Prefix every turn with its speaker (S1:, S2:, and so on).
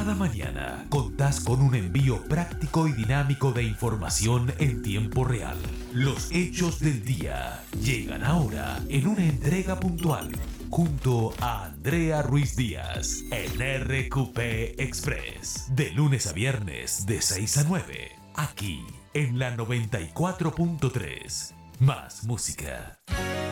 S1: Cada mañana contás con un envío práctico y dinámico de información en tiempo real. Los hechos del día llegan ahora en una entrega puntual, junto a Andrea Ruiz Díaz en RQP Express. De lunes a viernes de 6 a 9, aquí en la 94.3. Más música.